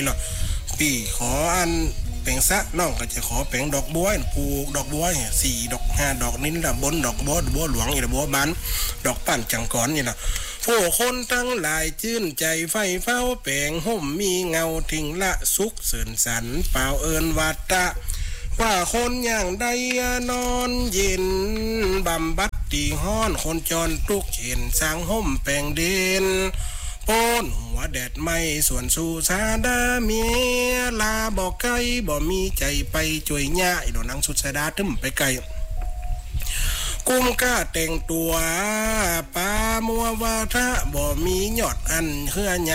เนาะปีขออันแปลงซะน้องก็จะขอแปลงดอกบัวปลูกดอกบัวเนี่ย4 ดอก 5 ดอกนิ้นละบนดอกบัวหลวงอีละบัวบานดอกปั่นจังก่อนนี่นะผู้คนทั้งหลายชื่นใจไฟเฝ้าแปลงห่มมีเงาทิ้งละสุขเสริญสรรเปล่าเอินวัตตะว่าคนอย่างใดนอนเย็นบำบัดตีห้อนคนจรทุกเห็นสร้างห่มแปลงเด่นโป้นหัวแดดไม่ส่วนสู่ชาดาเมียลาบอกไกลบ่มีใจไปช่วยย่าไอ้ดอกนางสุดสดาทึมไปไกลกุ้มก้าแต่งตัวปามัววาทะบ่มียอดอันเฮือ